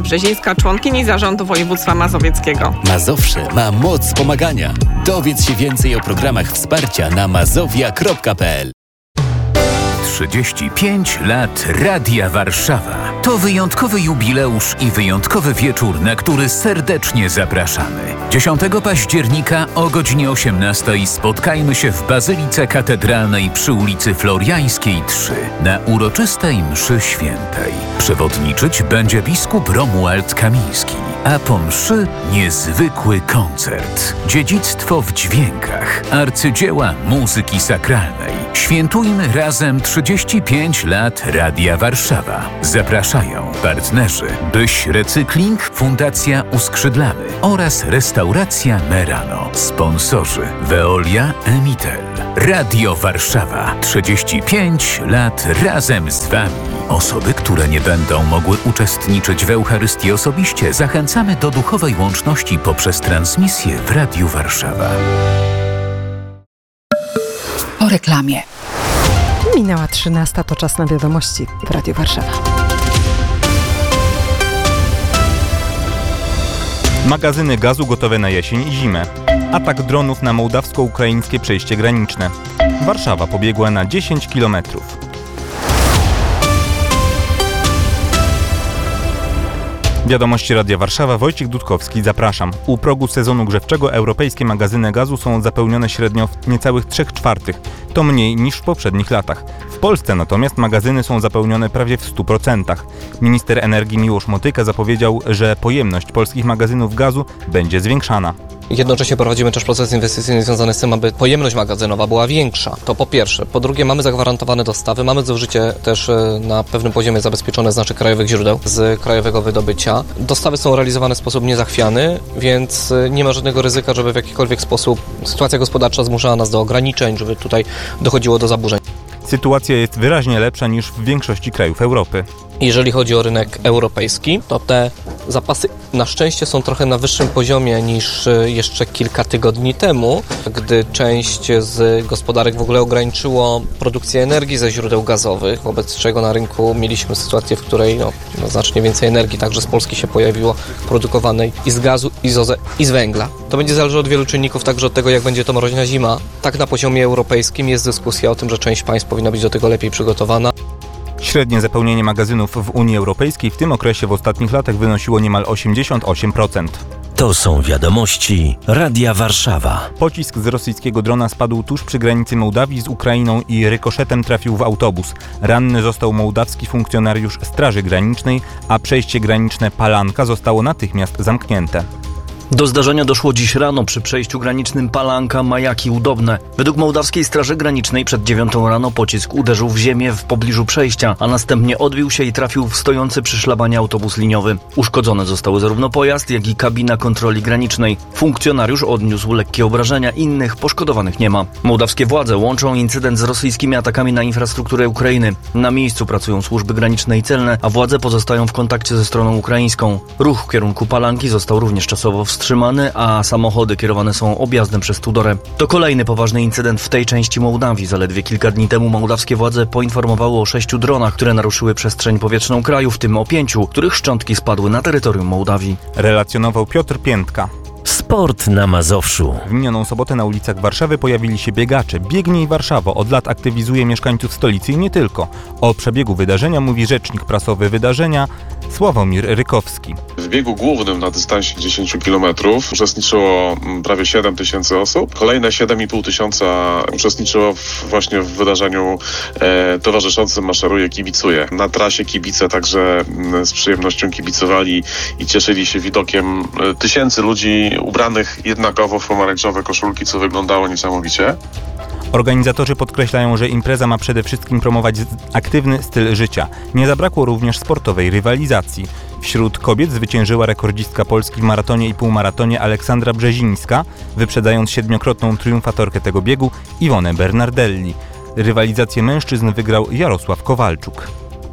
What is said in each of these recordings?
Brzezińska, członkini Zarządu Województwa Mazowieckiego. Mazowsze ma moc pomagania. Dowiedz się więcej o programach wsparcia na mazowia.pl. 35 lat Radia Warszawa. To wyjątkowy jubileusz i wyjątkowy wieczór, na który serdecznie zapraszamy. 10 października o godzinie 18 spotkajmy się w Bazylice Katedralnej przy ulicy Floriańskiej 3 na uroczystej mszy świętej. Przewodniczyć będzie biskup Romuald Kamiński, a po mszy niezwykły koncert. Dziedzictwo w dźwiękach, arcydzieła muzyki sakralnej. Świętujmy razem 35 lat Radia Warszawa. Zapraszają partnerzy Byś Recykling, Fundacja Uskrzydlamy oraz Restauracja Merano. Sponsorzy Veolia, Emitel. Radio Warszawa. 35 lat razem z Wami. Osoby, które nie będą mogły uczestniczyć w Eucharystii osobiście, zachęcamy do duchowej łączności poprzez transmisję w Radiu Warszawa. Po reklamie. Minęła 13, to czas na wiadomości w Radiu Warszawa. Magazyny gazu gotowe na jesień i zimę. Atak dronów na mołdawsko-ukraińskie przejście graniczne. Warszawa pobiegła na 10 kilometrów. Wiadomości Radia Warszawa, Wojciech Dudkowski, zapraszam. U progu sezonu grzewczego europejskie magazyny gazu są zapełnione średnio w niecałych 3/4. To mniej niż w poprzednich latach. W Polsce natomiast magazyny są zapełnione prawie w 100%. Minister energii Miłosz Motyka zapowiedział, że pojemność polskich magazynów gazu będzie zwiększana. Jednocześnie prowadzimy też proces inwestycyjny związany z tym, aby pojemność magazynowa była większa. To po pierwsze. Po drugie, mamy zagwarantowane dostawy, mamy zużycie też na pewnym poziomie zabezpieczone z naszych krajowych źródeł, z krajowego wydobycia. Dostawy są realizowane w sposób niezachwiany, więc nie ma żadnego ryzyka, żeby w jakikolwiek sposób sytuacja gospodarcza zmuszała nas do ograniczeń, żeby tutaj dochodziło do zaburzeń. Sytuacja jest wyraźnie lepsza niż w większości krajów Europy. Jeżeli chodzi o rynek europejski, to te zapasy na szczęście są trochę na wyższym poziomie niż jeszcze kilka tygodni temu, gdy część z gospodarek w ogóle ograniczyło produkcję energii ze źródeł gazowych, wobec czego na rynku mieliśmy sytuację, w której znacznie więcej energii także z Polski się pojawiło, produkowanej i z gazu, i z OZE, i z węgla. To będzie zależało od wielu czynników, także od tego, jak będzie to mroźna zima. Tak na poziomie europejskim jest dyskusja o tym, że część państw powinna być do tego lepiej przygotowana. Średnie zapełnienie magazynów w Unii Europejskiej w tym okresie w ostatnich latach wynosiło niemal 88%. To są wiadomości Radia Warszawa. Pocisk z rosyjskiego drona spadł tuż przy granicy Mołdawii z Ukrainą i rykoszetem trafił w autobus. Ranny został mołdawski funkcjonariusz Straży Granicznej, a przejście graniczne Palanka zostało natychmiast zamknięte. Do zdarzenia doszło dziś rano przy przejściu granicznym Palanka-Majaki Udobne. Według mołdawskiej Straży Granicznej przed 9 rano pocisk uderzył w ziemię w pobliżu przejścia, a następnie odbił się i trafił w stojący przy szlabanie autobus liniowy. Uszkodzone zostały zarówno pojazd, jak i kabina kontroli granicznej. Funkcjonariusz odniósł lekkie obrażenia, innych poszkodowanych nie ma. Mołdawskie władze łączą incydent z rosyjskimi atakami na infrastrukturę Ukrainy. Na miejscu pracują służby graniczne i celne, a władze pozostają w kontakcie ze stroną ukraińską. Ruch w kierunku Palanki został również czasowo wstrzymany, a samochody kierowane są objazdem przez Tudorę. To kolejny poważny incydent w tej części Mołdawii. Zaledwie kilka dni temu mołdawskie władze poinformowały o 6 dronach, które naruszyły przestrzeń powietrzną kraju, w tym o 5, których szczątki spadły na terytorium Mołdawii. Relacjonował Piotr Piętka. Sport na Mazowszu. W minioną sobotę na ulicach Warszawy pojawili się biegacze. Biegnij Warszawo od lat aktywizuje mieszkańców stolicy i nie tylko. O przebiegu wydarzenia mówi rzecznik prasowy wydarzenia Sławomir Rykowski. W biegu głównym na dystansie 10 km uczestniczyło prawie 7 tysięcy osób. Kolejne 7,5 tysiąca uczestniczyło właśnie w wydarzeniu towarzyszącym Maszeruje, kibicuje. Na trasie kibice także z przyjemnością kibicowali i cieszyli się widokiem tysięcy ludzi ubranych jednakowo w pomarańczowe koszulki, co wyglądało niesamowicie. Organizatorzy podkreślają, że impreza ma przede wszystkim promować aktywny styl życia. Nie zabrakło również sportowej rywalizacji. Wśród kobiet zwyciężyła rekordzistka Polski w maratonie i półmaratonie Aleksandra Brzezińska, wyprzedzając 7-krotną triumfatorkę tego biegu Iwonę Bernardelli. Rywalizację mężczyzn wygrał Jarosław Kowalczuk.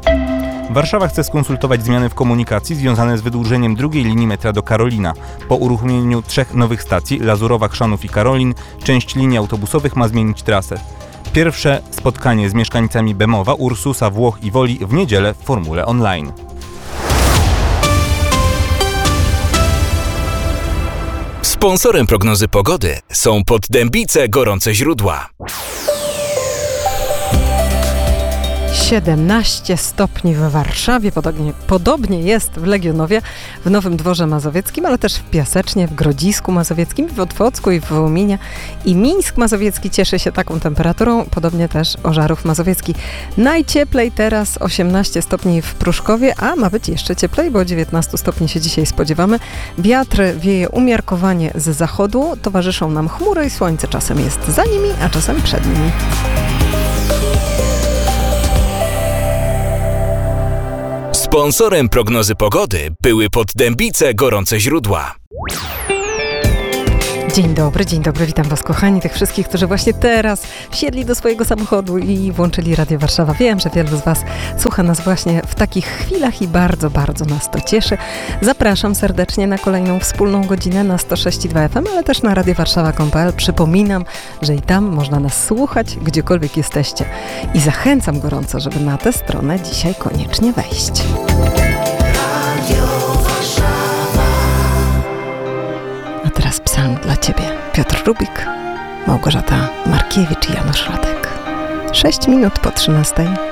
Warszawa chce skonsultować zmiany w komunikacji związane z wydłużeniem drugiej linii metra do Karolina. Po uruchomieniu 3 nowych stacji, Lazurowa, Chrzanów i Karolin, część linii autobusowych ma zmienić trasę. Pierwsze spotkanie z mieszkańcami Bemowa, Ursusa, Włoch i Woli w niedzielę w formule online. Sponsorem prognozy pogody są Poddębice Gorące Źródła. 17 stopni w Warszawie, podobnie jest w Legionowie, w Nowym Dworze Mazowieckim, ale też w Piasecznie, w Grodzisku Mazowieckim, w Otwocku i w Wołominie. I Mińsk Mazowiecki cieszy się taką temperaturą, podobnie też Ożarów Mazowiecki. Najcieplej teraz 18 stopni w Pruszkowie, a ma być jeszcze cieplej, bo 19 stopni się dzisiaj spodziewamy. Wiatr wieje umiarkowanie z zachodu, towarzyszą nam chmury i słońce czasem jest za nimi, a czasem przed nimi. Sponsorem prognozy pogody były Poddębice Gorące Źródła. Dzień dobry, witam Was kochani, tych wszystkich, którzy właśnie teraz wsiedli do swojego samochodu i włączyli Radio Warszawa. Wiem, że wielu z Was słucha nas właśnie w takich chwilach i bardzo, bardzo nas to cieszy. Zapraszam serdecznie na kolejną wspólną godzinę na 106,2 FM, ale też na radiowarszawa.pl. Przypominam, że i tam można nas słuchać, gdziekolwiek jesteście. I zachęcam gorąco, żeby na tę stronę dzisiaj koniecznie wejść. A teraz psalm dla Ciebie. Piotr Rubik, Małgorzata Markiewicz i Janusz Radek. 6 minut po 13.